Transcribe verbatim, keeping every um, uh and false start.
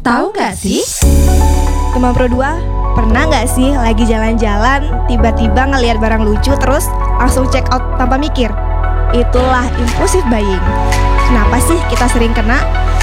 Tahu nggak sih? Teman Pro dua, pernah nggak sih lagi jalan-jalan tiba-tiba ngelihat barang lucu terus langsung check out tanpa mikir? Itulah impulsive buying. Kenapa sih kita sering kena?